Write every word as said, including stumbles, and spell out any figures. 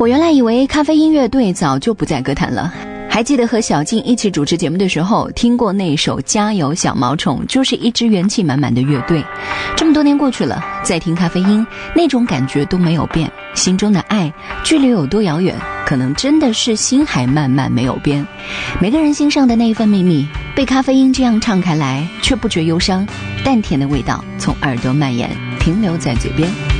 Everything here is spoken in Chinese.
我原来以为咖啡因乐队早就不在歌坛了，还记得和小静一起主持节目的时候，听过那首《加油小毛虫》，就是一支元气满满的乐队。这么多年过去了，再听咖啡因，那种感觉都没有变。心中的爱，距离有多遥远，可能真的是心还慢慢没有边。每个人心上的那一份秘密，被咖啡因这样唱开来，却不觉忧伤，淡甜的味道从耳朵蔓延，停留在嘴边。